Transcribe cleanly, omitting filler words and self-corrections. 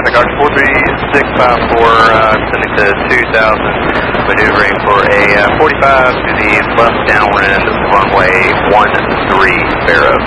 traffic, Arch 43654, sending to 2000, maneuvering for a 45 to the left downwind, runway 13, Barrow.